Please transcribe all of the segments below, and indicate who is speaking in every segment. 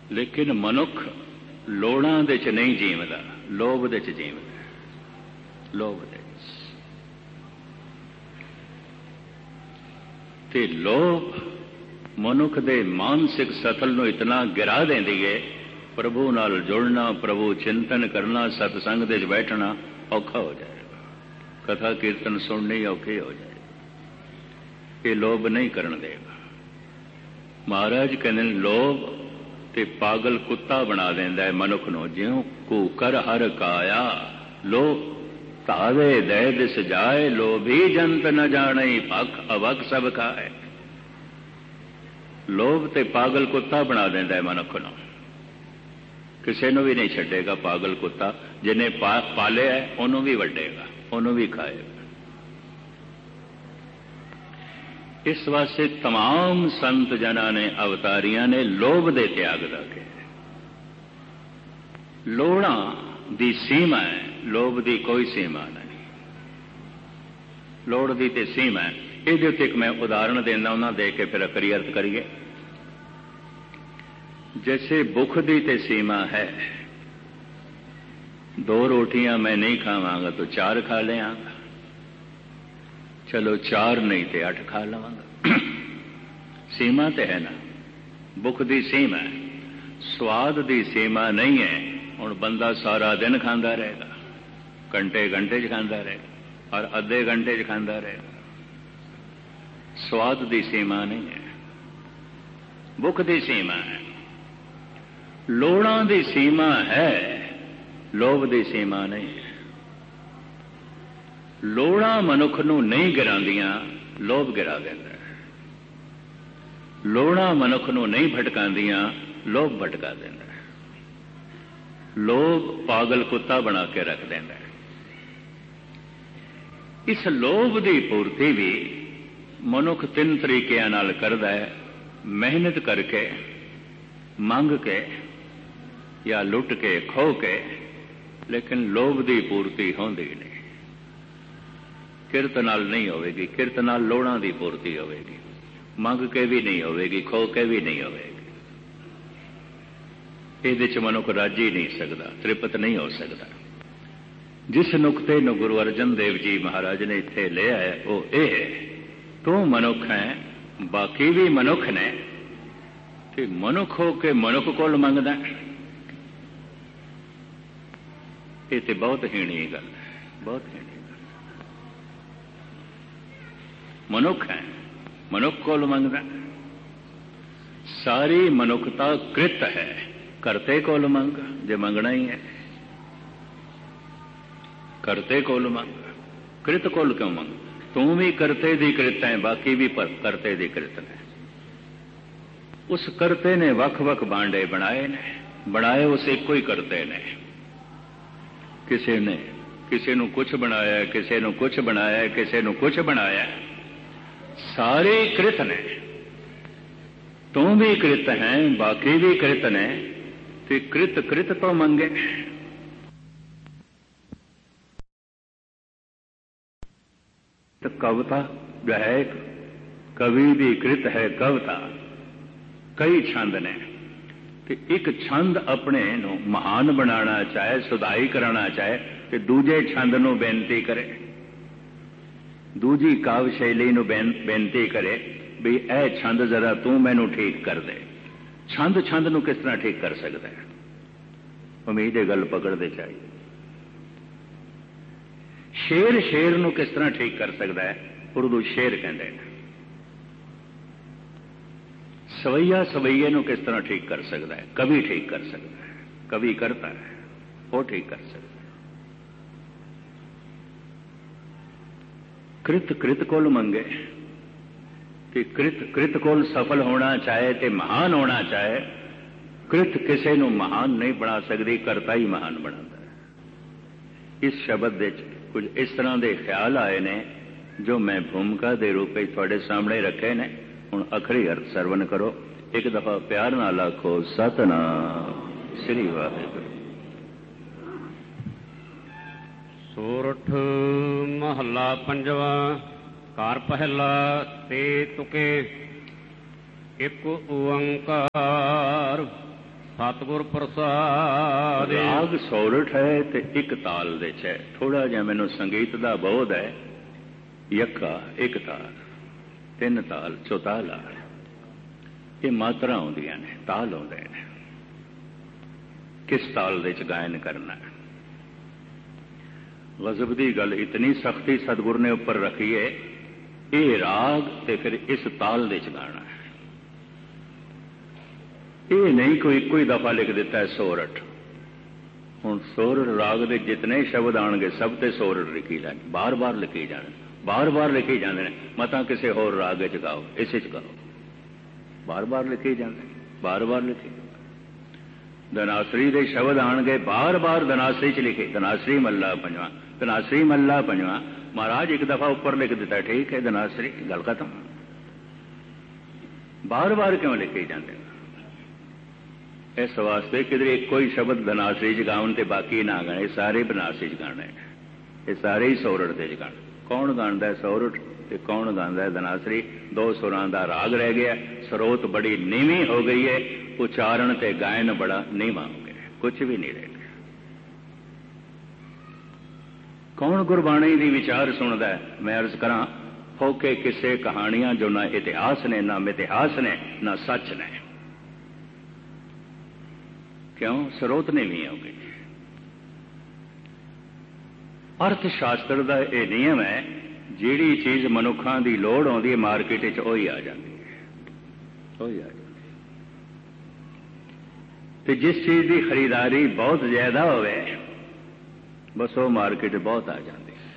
Speaker 1: लेकिन मनुख लोड़ां दे च नहीं जीवदा, लोभ दे च जीवदा, लोभ दे ते लोभ मनुख दे मानसिक सतल नूं इतना गिरा देंदी है, प्रभु नाल जुड़ना, प्रभु चिंतन करना, सतसंग दे बैठना औखा हो जाएगा, कथा कीर्तन सुननी औखी हो जाएगी। ये लोभ नहीं करन देगा। महाराज कहते लोभ ते पागल कुत्ता बना देंदा है मनुख नूं, ज्यों कूकर हर काया लोभ तावे दे दिस जाए, लोभी जंत न जाने पख अवक सब खाए। लोभ ते पागल कुत्ता बना देंदा है मनुख नूं, किसी नूं भी नहीं छड्डेगा। पागल कुत्ता जिन्हें पालिया है उन्होंने भी वड्डेगा, उन्होंने भी खाएगा। इस वास्ते तमाम संत जना ने, अवतारियां ने लोभ दे त्याग दा कहा। लोड़ा दी सीमा है, लोभ दी कोई सीमा नहीं। लोड़ दी ते सीमा है। ਇਹਦੇ ਉੱਤੇ एक मैं उदाहरण देना, उन्हें दे के फिर अखरी अर्थ करिए। जैसे भुख दी ते सीमा है, 2 रोटियां मैं नहीं खावांगा तो 4 खा लेंगा, चलो 4 नहीं तो 8 खा लवांगा। सीमा तो है ना, भुख दी सीमा है। स्वाद दी सीमा नहीं है। हुण बंदा सारा दिन खाता रहेगा, घंटे घंटे च खाता रहेगा और अद्धे घंटे च खाता रहेगा। स्वाद दी सीमा नहीं है, भुख दी सीमा है। लोड़ां दी सीमा है, लोभ दी सीमा नहीं है। लोड़ां मनुख नूं नहीं गिरांदियां, लोभ गिरा देंदा है। लोड़ां मनुख नूं नहीं भटकांदियां, लोभ भटका देंदा है। लोभ पागल कुत्ता बना के रख देंदा है। इस लोभ दी पूर्ति भी मनुख 3 तरीकों नाल करदा है, मेहनत करके, मंग के या लुट के, खो के। लेकिन लोभ दी पूर्ति होंदी नहीं, किरत नाल नहीं होवेगी। किरत नाल लोड़ां दी पूर्ति होवेगी, मंग के भी नहीं होवेगी, खो के भी नहीं होवेगी। ਇਹਦੇ ਚ ਮਨੁੱਖ ਰਾਜੀ ਨਹੀਂ ਸਕਦਾ, ਤ੍ਰਿਪਤ ਨਹੀਂ ਹੋ ਸਕਦਾ। ਜਿਸ ਨੁਕਤੇ ਨੂੰ ਗੁਰੂ ਅਰਜਨ ਦੇਵ ਜੀ ਮਹਾਰਾਜ ਨੇ ਇੱਥੇ ਲਿਆ ਹੈ ਉਹ ਇਹ ਹੈ, ਤੂੰ ਮਨੁੱਖ ਹੈ, ਬਾਕੀ ਵੀ ਮਨੁੱਖ ਨੇ, ਤੇ ਮਨੁੱਖ ਹੋ ਕੇ ਮਨੁੱਖ ਕੋਲ ਮੰਗਦਾ। ਇਹ ਤੇ ਬਹੁਤ ਹੀਣੀ ਗੱਲ ਹੈ, ਬਹੁਤ ਹੀਣੀ ਗੱਲ। ਮਨੁੱਖ ਹੈ, ਮਨੁੱਖ ਕੋਲ ਮੰਗਦਾ। ਸਾਰੀ ਮਨੁੱਖਤਾ ਕ੍ਰਿਤ ਹੈ, करते कोल मंग। जे मंगना ही है, करते कोल मंग। कृत कोल क्यों मंग? तू भी करते दी कृत है, बाकी भी करते दी कृत ने। उस करते ने वख वख भांडे बनाए ने, बनाए उस एक ही करते ने। किसी ने किसी नू कुछ बनाया, किसी नू कुछ बनाया, किसी नू कुछ बनाया। सारे कृत ने। तू भी कृत है, बाकी भी कृत ने। कृत कृत तो मंगे। तो कविता गायक कवि भी कृत है कविता। कई छंद ने, तो एक छंद अपने नू महान बनाना चाहे, सुधाई कराना चाहे, तो दूजे छंद नू बेनती करे, दूजी काव्य शैली नू बेनती करे भी ए छंद जरा तू मैनू ठीक कर दे। छंद छंद नू किस तरह ठीक कर सकता है? उम्मीद है गल पकड़ते चाहिए। शेर शेर नू किस तरह ठीक कर सकता है? उर्दू शेर कहते हैं। सवैया सवैये नू किस तरह ठीक कर सकता है? कवि ठीक कर सकता है, कवि करता है, वो ठीक कर सकता है। कृत कृत कोल मंगे कि कृत कृत कोल सफल होना चाहे ते महान होना चाहे, कृत किसी नू महान नहीं बना सकती, करता ही महान बनाता है। इस शब्द दे कुछ इस तरह के ख्याल आए ने जो मैं भूमिका के रूप में थोड़े सामने रखे ने। हुण अखरी अर्थ सरवण करो। एक दफा प्यार नाल आखो सतनाम श्री वाहिगुरू।
Speaker 2: सूरठ महला पंजवा। कार पहला ते तुके। एक ओंकार ਸਤਿਗੁਰ ਪ੍ਰਸਾਦਿ।
Speaker 1: ਰਾਗ ਸੌਰਠ ਹੈ ਤੇ ਇੱਕ ਤਾਲ ਦੇ ਚ ਹੈ। ਥੋੜਾ ਜਿਹਾ ਮੈਨੂੰ ਸੰਗੀਤ ਦਾ ਬੋਧ ਹੈ। ਯੱਕਾ ਇੱਕ ਤਾਲ, ਤਿੰਨ ਤਾਲ, ਚੌਤਾਲ ਆ, ਇਹ ਮਾਤਰਾ ਆਉਂਦੀਆਂ ਨੇ, ਤਾਲ ਆਉਂਦੇ ਨੇ। ਕਿਸ ਤਾਲ ਦੇ ਚ ਗਾਇਨ ਕਰਨਾ? ਗਜ਼ਬ ਦੀ ਗੱਲ, ਇਤਨੀ ਸਖਤੀ ਸਤਿਗੁਰ ਨੇ ਉੱਪਰ ਰੱਖੀ ਹੈ, ਇਹ ਰਾਗ ਤੇ ਫਿਰ ਇਸ ਤਾਲ ਦੇ ਚ ਗਾਣਾ ਹੈ। ਇਹ ਨਹੀਂ ਕੋਈ ਇੱਕੋ ਹੀ ਦਫਾ ਲਿਖ ਦਿੱਤਾ ਹੈ ਸੋਰਠ। ਹੁਣ ਸੋਰਠ ਰਾਗ ਦੇ ਜਿਤਨੇ ਸ਼ਬਦ ਆਉਣਗੇ ਸਭ ਤੇ ਸੋਰਠ ਲਿਖੀ ਜਾਣ, ਬਾਰ-ਬਾਰ ਲਿਖੀ ਜਾਣ, ਬਾਰ-ਬਾਰ ਲਿਖੇ ਜਾਂਦੇ ਨੇ। ਮਤਾਂ ਕਿਸੇ ਹੋਰ ਰਾਗ ਚ ਗਾਓ, ਇਸੇ ਚ ਗਾਓ, ਬਾਰ-ਬਾਰ ਲਿਖੇ ਜਾਂਦੇ, ਬਾਰ-ਬਾਰ ਲਿਖੇ। ਧਨਾਸਰੀ ਦੇ ਸ਼ਬਦ ਆਉਣਗੇ, ਬਾਰ-ਬਾਰ ਧਨਾਸਰੀ ਚ ਲਿਖੇ, ਧਨਾਸਰੀ ਮੱਲਾ ਪੰਜਵਾਂ, ਧਨਾਸਰੀ ਮੱਲਾ ਪੰਜਵਾਂ। ਮਹਾਰਾਜ ਇੱਕ ਦਫਾ ਉੱਪਰ ਲਿਖ ਦਿੱਤਾ, ਠੀਕ ਹੈ ਧਨਾਸਰੀ, ਗੱਲ ਖਤਮ। ਬਾਰ-ਬਾਰ ਕਿਉਂ ਲਿਖੇ ਜਾਂਦੇ? ਇਸ ਵਾਸਤੇ ਕਿਧਰੇ ਇੱਕੋ ਹੀ ਸ਼ਬਦ ਧਨਾਸਰੀ ਚ ਗਾਉਣ ਤੇ ਬਾਕੀ ਨਾ ਗਾਣੇ, ਸਾਰੇ ਬਨਾਸਰੀ ਚ ਗਾਣੇ, ਇਹ ਸਾਰੇ ਹੀ ਸੌਰਠ ਦੇ ਚ ਗਾਣ। ਕੌਣ ਗਾਉਂਦਾ ਸੌਰਠ ਤੇ ਕੌਣ ਗਾਉਂਦਾ ਧਨਾਸਰੀ? ਦੋ ਸੁਰਾਂ ਦਾ ਰਾਗ ਰਹਿ ਗਿਆ। ਸਰੋਤ ਬੜੀ ਨੀਵੀਂ ਹੋ ਗਈ ਹੈ, ਉਚਾਰਨ ਤੇ ਗਾਇਨ ਬੜਾ ਨੀਵਾਂ ਹੋ ਗਿਆ, ਕੁਛ ਵੀ ਨਹੀਂ ਰਹਿ ਗਿਆ। ਕੌਣ ਗੁਰਬਾਣੀ ਦੀ ਵਿਚਾਰ ਸੁਣਦਾ? ਮੈਂ ਅਰਜ਼ ਕਰਾਂ, ਫੋਕੇ ਕਿਸੇ ਕਹਾਣੀਆਂ ਜੋ ਨਾ ਇਤਿਹਾਸ ਨੇ, ਨਾ ਮਿਥਿਹਾਸ ਨੇ, ਨਾ ਸੱਚ ਨੇ। ਕਿਉਂ? ਸਰੋਤ ਨੀਵੀਂ ਹੋ ਗਈ। ਅਰਥ ਸ਼ਾਸਤਰ ਦਾ ਇਹ ਨਿਯਮ ਹੈ, ਜਿਹੜੀ ਚੀਜ਼ ਮਨੁੱਖਾਂ ਦੀ ਲੋੜ ਆਉਂਦੀ ਹੈ ਮਾਰਕੀਟ ਵਿੱਚ, ਉਹੀ ਆ ਜਾਂਦੀ ਹੈ, ਉਹੀ ਆ ਜਾਂਦੀ ਹੈ। ਤੇ ਜਿਸ ਚੀਜ਼ ਦੀ ਖਰੀਦਾਰੀ ਬਹੁਤ ਜ਼ਿਆਦਾ ਹੋਵੇ, ਬਸ ਉਹ ਮਾਰਕੀਟ ਬਹੁਤ ਆ ਜਾਂਦੀ ਹੈ।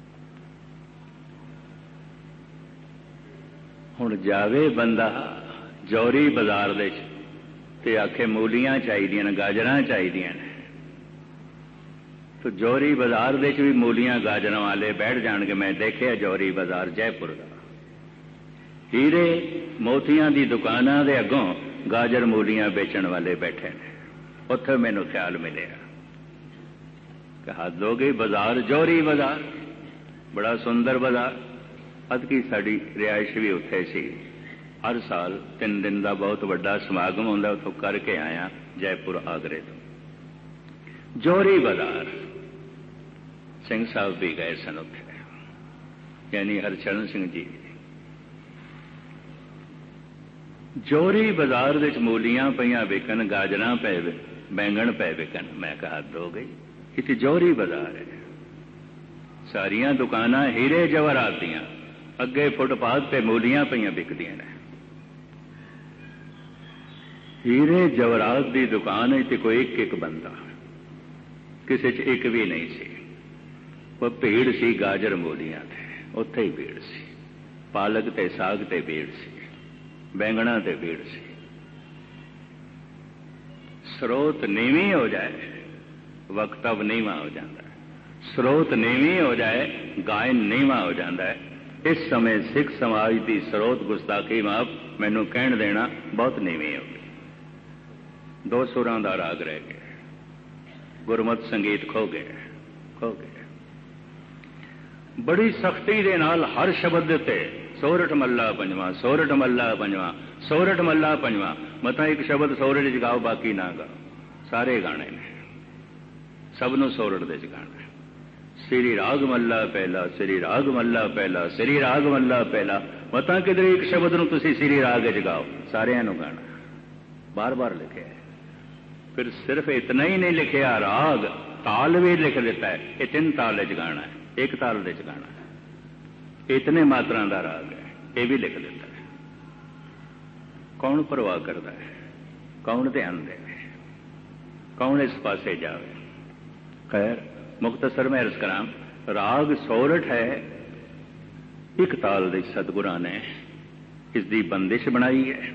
Speaker 1: ਹੁਣ ਜਾਵੇ ਬੰਦਾ ਜੌਰੀ ਬਾਜ਼ਾਰ ਦੇ ਚ ਤੇ ਆਖੇ ਮੂਲੀਆਂ ਚਾਹੀਦੀਆਂ ਨੇ, ਗਾਜਰਾਂ ਚਾਹੀਦੀਆਂ ਨੇ, तो जौहरी बाजार ਦੇ ਵੀ ਮੂਲੀਆਂ ਗਾਜਰਾਂ ਵਾਲੇ ਬੈਠ ਜਾਣਗੇ। ਮੈਂ ਦੇਖਿਆ ਜੌਹਰੀ ਬਾਜ਼ਾਰ ਜੈਪੁਰ ਦਾ, ਹੀਰੇ ਮੋਤੀਆਂ ਦੀ ਦੁਕਾਨਾਂ ਦੇ ਅੱਗੋਂ ਗਾਜਰ ਮੂਲੀਆਂ ਵੇਚਣ ਵਾਲੇ ਬੈਠੇ ਨੇ। ਉੱਥੇ ਮੈਨੂੰ ਖਿਆਲ ਮਿਲਿਆ ਕਿ ਹੱਦ ਹੋ ਗਈ। ਬਾਜ਼ਾਰ ਜੌਹਰੀ ਬਾਜ਼ਾਰ ਬੜਾ ਸੁੰਦਰ ਬਾਜ਼ਾਰ। ਅਦਕੀ ਸਾਡੀ ਰਿਹਾਇਸ਼ ਵੀ ਉੱਥੇ ਸੀ। ਹਰ ਸਾਲ 3 ਦਿਨ ਦਾ ਬਹੁਤ ਵੱਡਾ ਸਮਾਗਮ ਹੁੰਦਾ, ਉੱਥੋਂ ਕਰਕੇ ਆਇਆ ਜੈਪੁਰ ਆਗਰੇ ਤੋਂ। ਜੌਹਰੀ ਬਾਜ਼ਾਰ ਸਿੰਘ ਸਾਹਿਬ ਵੀ ਗਏ ਸਨ ਉੱਥੇ, ਯਾਨੀ ਹਰਚਰਨ ਸਿੰਘ ਜੀ। ਜੌਹਰੀ ਬਾਜ਼ਾਰ ਵਿੱਚ ਮੂਲੀਆਂ ਪਈਆਂ ਵਿਕਣ, ਗਾਜਰਾਂ ਪਏ, ਬੈਂਗਣ ਪਏ ਵਿਕਣ। ਮੈਂ ਕਿਹਾ ਹੱਦ ਹੋ ਗਈ, ਇੱਥੇ ਜੌਹਰੀ ਬਾਜ਼ਾਰ ਹੈ। ਸਾਰੀਆਂ ਦੁਕਾਨਾਂ ਹੀਰੇ ਜਵਾਹਰਾਤ ਦੀਆਂ, ਅੱਗੇ ਫੁੱਟਪਾਥ ਤੇ ਮੂਲੀਆਂ ਪਈਆਂ ਵਿਕਦੀਆਂ ਨੇ। ਹੀਰੇ ਜਵਾਹਰਾਤ ਦੀ ਦੁਕਾਨ ਹੈ ਤੇ ਕੋਈ ਇੱਕ ਬੰਦਾ, ਕਿਸੇ 'ਚ ਇੱਕ ਵੀ ਨਹੀਂ ਸੀ। ਉਹ ਭੀੜ ਸੀ ਗਾਜਰ ਮੂਲੀਆਂ ਤੇ, ਉੱਥੇ ਹੀ ਭੀੜ ਸੀ। ਪਾਲਕ ਤੇ ਸਾਗ ਤੇ ਭੀੜ ਸੀ, ਬੈਂਗਣਾ ਤੇ ਭੀੜ ਸੀ। ਸਰੋਤ ਨੀਵੀਂ ਹੋ ਜਾਏ, ਵਕਤਵ ਨੀਵਾਂ ਹੋ ਜਾਂਦਾ ਹੈ। ਸਰੋਤ ਨੀਵੀਂ ਹੋ ਜਾਏ, ਗਾਇਨ ਨੀਵਾਂ ਹੋ ਜਾਂਦਾ ਹੈ। ਇਸ ਸਮੇਂ ਸਿੱਖ ਸਮਾਜ ਦੀ ਸਰੋਤ ਗੁਸਤਾਖੀ ਮਾਫ, ਮੈਨੂੰ ਕਹਿਣ ਦੇਣਾ, ਬਹੁਤ ਨੀਵੀਂ ਹੋ ਗਈ। 2 ਸੁਰਾਂ ਦਾ ਰਾਗ ਰਹਿ ਗਿਆ, ਗੁਰਮਤ ਸੰਗੀਤ ਖੋ ਗਏ, ਖੋ ਗਏ। ਬੜੀ ਸਖਤੀ ਦੇ ਨਾਲ ਹਰ ਸ਼ਬਦ ਦੇ ਉੱਤੇ ਸੋਰਠ ਮੱਲਾ ਪੰਜਵਾਂ, ਸੋਰਠ ਮੱਲਾ ਪੰਜਵਾਂ, ਸੋਰਠ ਮੱਲਾ ਪੰਜਵਾਂ। ਮਤਾਂ ਇੱਕ ਸ਼ਬਦ ਸੋਰਠ 'ਚ ਗਾਓ, ਬਾਕੀ ਨਾ ਗਾਓ। ਸਾਰੇ ਗਾਣੇ ਨੇ, ਸਭ ਨੂੰ ਸੋਰਠ ਦੇ 'ਚ ਗਾਣਾ। ਸ੍ਰੀ ਰਾਗ ਮੱਲਾ ਪਹਿਲਾ, ਸ੍ਰੀ ਰਾਗ ਮੱਲਾ ਪਹਿਲਾ, ਸ੍ਰੀ ਰਾਗ ਮੱਲਾ ਪਹਿਲਾ। ਮਤਾਂ ਕਿਧਰੇ ਇੱਕ ਸ਼ਬਦ ਨੂੰ ਤੁਸੀਂ ਸ੍ਰੀ ਰਾਗ 'ਚ ਗਾਓ, ਸਾਰਿਆਂ ਨੂੰ ਗਾਣਾ। ਬਾਰ-ਬਾਰ ਲਿਖਿਆ। ਫਿਰ ਸਿਰਫ ਇਤਨਾ ਹੀ ਨਹੀਂ ਲਿਖਿਆ, ਰਾਗ ਤਾਲ ਵੀ ਲਿਖ ਦਿੱਤਾ ਹੈ। ਇਹ 3 ਤਾਲ 'ਚ ਗਾਣਾ ਹੈ, ਇੱਕ ਤਾਲ ਦੇ 'ਚ ਗਾਣਾ ਹੈ। ਇਤਨੇ ਮਾਤਰਾ ਦਾ ਰਾਗ ਹੈ, ਇਹ ਵੀ ਲਿਖ ਦਿੱਤਾ ਹੈ। ਕੌਣ ਪਰਵਾਹ ਕਰਦਾ ਹੈ? ਕੌਣ ਧਿਆਨ ਦੇਵੇ? ਕੌਣ ਇਸ ਪਾਸੇ ਜਾਵੇ? ਖੈਰ, ਮੁਖਤਸਰ ਮੈਂ ਅਰਜ਼ ਕਰਾਂ, ਰਾਗ ਸੋਰਠ ਹੈ। ਇੱਕ ਤਾਲ ਦੇ ਸਤਿਗੁਰਾਂ ਨੇ ਇਸ ਦੀ ਬੰਦਿਸ਼ ਬਣਾਈ ਹੈ।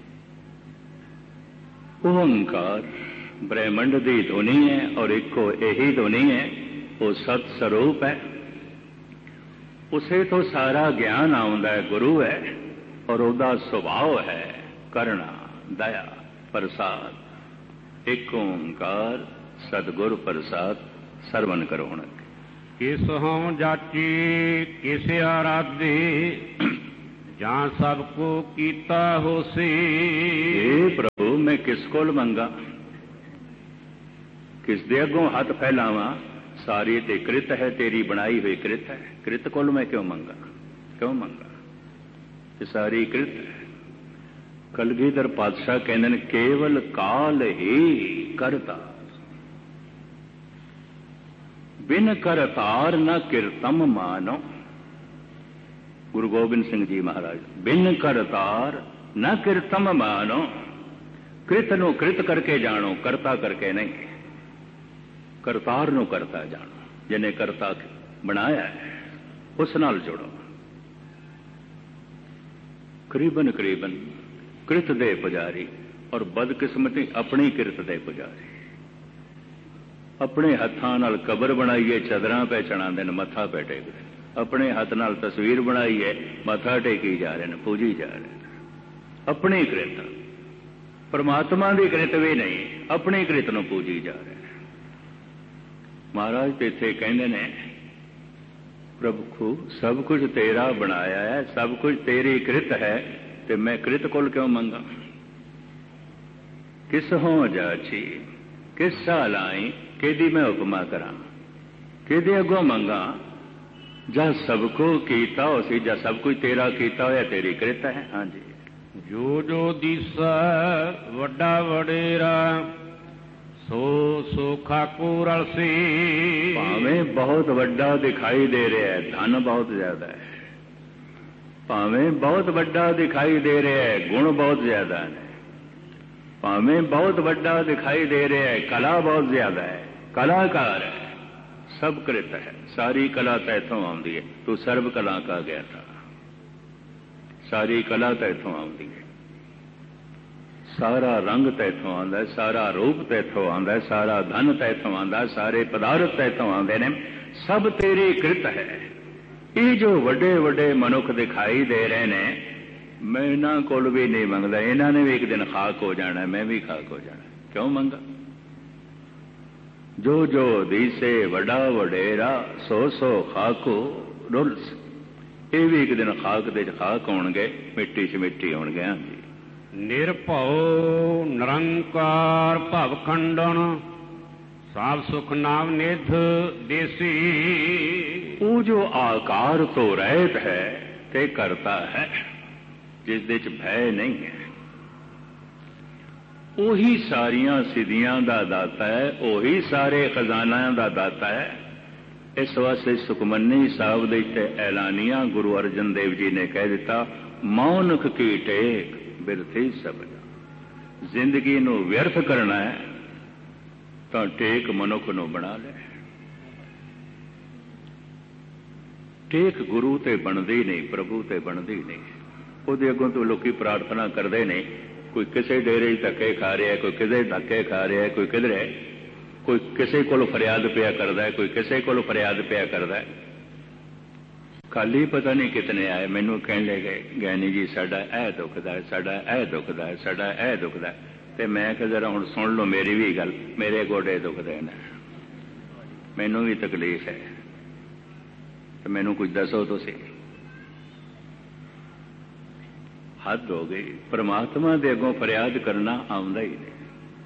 Speaker 1: ਓੰਕਾਰ ਬ੍ਰਹਿਮੰਡ ਦੀ ਧੁਨੀ ਹੈ ਔਰ ਇੱਕੋ ਇਹੀ ਧੁਨੀ ਹੈ। ਉਹ ਸਤ ਸਰੂਪ ਹੈ, ਉਸੇ ਤੋਂ ਸਾਰਾ ਗਿਆਨ ਆਉਂਦਾ ਹੈ। ਗੁਰੂ ਹੈ ਔਰ ਉਹਦਾ ਸੁਭਾਅ ਹੈ ਕਰੁਣਾ, ਦਇਆ, ਪ੍ਰਸਾਦ। ਇੱਕ ਓੰਕਾਰ ਸਤਿਗੁਰ ਪ੍ਰਸਾਦ। ਸਰਵਨ ਕਰੋ ਹੁਣ।
Speaker 2: ਕਿਸ ਹਉ ਜਾਚੀ ਕਿਸ ਆਰਾਧੇ, ਜਾਂ ਸਭ ਕੋ ਕੀਤਾ ਹੋਸੀ।
Speaker 1: हे प्रभु, मैं किस कोल मंगा? किस दे अगों हथ फैलावां, सारी ते कृत है तेरी बनाई हुई कृत है। कृत कोल मैं क्यों मंगा, क्यों मंगा, ये सारी कृत है। कलगीधर पातशाह कहते हैं केवल काल ही करता, बिन करतार न किरतम मानो। गुरु गोबिंद सिंह जी महाराज, बिन करतार न किरतम मानो। कृत नूं कृत करके जानो, करता करके नहीं। करतार नूं करता जानो, जिन्हें करता बनाया है उस नाल जुड़ो। करीबन करीबन कृत दे पुजारी और बदकिस्मती अपनी कृत दे पुजारी। अपने हत्थां नाल कबर बनाईए, चादरां पे चढ़ाते हैं, मत्था पे टेकते। अपने हथ नाल तस्वीर बनाईए, मत्था टेकी जा रहे हैं, पूजी जा रहे हैं। अपनी कृत, परमात्मा की कृत भी नहीं, अपनी कृत नूं पूजी जा रहे हैं। महाराज तो इत्थे कहंदे ने प्रभु सब कुछ तेरा बनाया है, सब कुछ तेरी कृत है, तो मैं कृत कोल क्यों मंगा। किस हों जाची किस साल आई, किहदी मैं उपमा करा, किहदे अगों मंगा। जा सबको कीता उसी, जा सब कुछ तेरा कीता होया तेरी कृत है। हाँ जी।
Speaker 2: जो जो दिसै वड्डा वडेरा, सो सो खाकू रलसी।
Speaker 1: भावें बहुत वड्डा दिखाई दे रहा है, धन बहुत ज्यादा है। भावें बहुत वड्डा दिखाई दे रहा है, गुण बहुत ज्यादा है। भावें बहुत वड्डा दिखाई दे रहा है, कला बहुत ज्यादा है, कलाकार है, सब कृत है। सारी कला तैथों आउंदी है। तू सर्व कला का गया था, सारी कला तैथों आउंदी है। सारा रंग तैथों आंदा है, सारा रूप तैथों आंदा है, सारा धन तैथों आंदा, सारे पदार्थ तैथों आंदे ने, सब तेरी कृत है। ये जो वड्डे वड्डे मनुख दिखाई दे रहे ने, मैं इन्हां कोल भी नहीं मंगदा। इन्हां ने भी एक दिन खाक हो जाना, मैं भी खाक हो जाना, क्यों मंगा। जो जो दीसे वड्डा वडेरा, सो सो खाको रुलस। ये भी एक दिन खाक दे खाक होणगे, मिट्टी च मिट्टी होणगे। हाँ जी।
Speaker 2: निरभਉ निरंकार भव खंडन, साब सुख नाम निध देसी।
Speaker 1: वो जो आकार तो रहत है ते करता है, जिस दे च भय नहीं है, ਉਹੀ ਸਾਰੀਆਂ ਸਿੱਧੀਆਂ ਦਾ ਦਾਤਾ ਹੈ, ਉਹੀ ਸਾਰੇ ਖਜ਼ਾਨਿਆਂ ਦਾ ਦਾਤਾ ਹੈ। ਇਸ ਵਾਸਤੇ ਸੁਖਮਨੀ ਸਾਹਿਬ ਦੇ ਇੱਥੇ ਐਲਾਨੀਆਂ ਗੁਰੂ ਅਰਜਨ ਦੇਵ ਜੀ ਨੇ ਕਹਿ ਦਿੱਤਾ, ਮੌਨਕ ਕੀ ਟੇਕ ਬਿਰਥੀ ਸਬਦਾ। ਜ਼ਿੰਦਗੀ ਨੂੰ ਵਿਅਰਥ ਕਰਨਾ ਹੈ ਤਾਂ ਟੇਕ ਮਨੁੱਖ ਨੂੰ ਬਣਾ ਲੈ। ਟੇਕ ਗੁਰੂ ਤੇ ਬਣਦੀ ਨਹੀਂ, ਪ੍ਰਭੂ ਤੇ ਬਣਦੀ ਨਹੀਂ। ਉਹਦੇ ਅੱਗੋਂ ਤੋਂ ਲੋਕੀ ਪ੍ਰਾਰਥਨਾ ਕਰਦੇ ਨੇ, कोई किसी डेरे धक्के खा रहा है, कोई किधरे धक्के खा रहा है, कोई किधरे, कोई किसी को फरियाद पिया करता है, कोई किसी को फरियाद पिया करता है। खाली पता नहीं कितने आए मैनू कहने लगे, ज्ञानी जी साडा ऐ दुखदा है, साडा ऐ दुखदा है, साडा ऐ दुखदा है। तो मैं कहा जरा हुण सुन लो मेरी भी गल, मेरे गोडे दुखदे ने, मैनू भी तकलीफ है, तो मैनू कुछ दसो तुसीं। हद हो गई। परमात्मा दे अगों फरियाद करना आउंदा ही नहीं,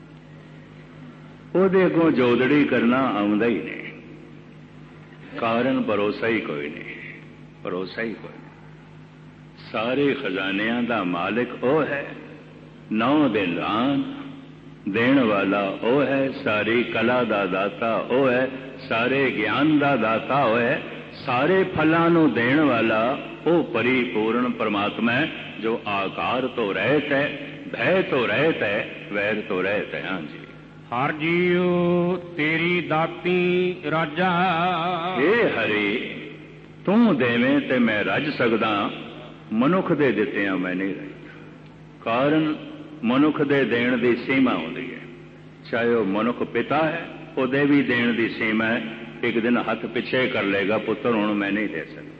Speaker 1: ਉਹਦੇ अगों जोदड़ी करना आउंदा ही नहीं। कारण भरोसा ही कोई नहीं, भरोसा ही कोई नहीं। सारे खजानियां दा मालिक ओ है, 9 दिन रान देण वाला ओ है, सारी कला दा दाता ओ है, सारे ज्ञान दा दाता ओ है, सारे फलां नूं देण वाला ओ परिपूर्ण परमात्मा है, जो आकार तो रहत है, भय तो रहत है, वैर तो रहत है। हाँ जी।
Speaker 2: हर जीव तेरी दाती राजा,
Speaker 1: हे हरि तू देवें ते मैं रज सकदा, मनुख दे दित्तियां मैं नहीं रही। कारण मनुख दे देण दी सीमा होंदी है, चाहे वह मनुख पिता है, ਉਹਦੇ भी देण दी सीमा है। एक दिन हथ पिछे कर लेगा, पुत्र हुण मैं नहीं दे सकता।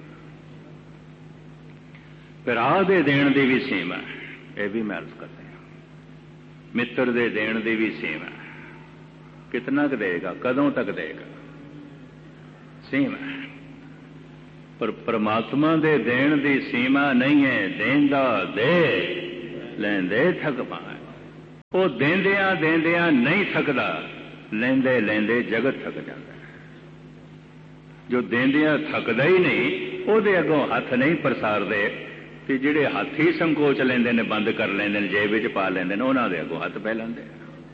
Speaker 1: भरा दे देण दी भी सीमा है, यह भी मैं अर्ज करते हैं। मित्र दे देण दी भी सीमा है, कितना क देगा, कदों तक देगा, सीमा है। पर परमात्मा दे देण दी सीमा नहीं है। देंदा दे, लैंदे थक पाए। वो देंदियां देंदियां नहीं थकदा, ਲੈਂਦੇ ਲੈਂਦੇ ਜਗਤ ਥੱਕ ਜਾਂਦਾ। ਜੋ ਦੇਂਦਿਆਂ ਥੱਕਦਾ ਹੀ ਨਹੀਂ, ਉਹਦੇ ਅੱਗੋਂ ਹੱਥ ਨਹੀਂ ਪ੍ਰਸਾਰਦੇ, ਤੇ ਜਿਹੜੇ ਹੱਥ ਹੀ ਸੰਕੋਚ ਲੈਂਦੇ ਨੇ, ਬੰਦ ਕਰ ਲੈਂਦੇ ਨੇ, ਜੇਬ ਵਿੱਚ ਪਾ ਲੈਂਦੇ ਨੇ, ਉਹਨਾਂ ਦੇ ਅੱਗੋਂ ਹੱਥ ਪੈ ਲੈਂਦੇ,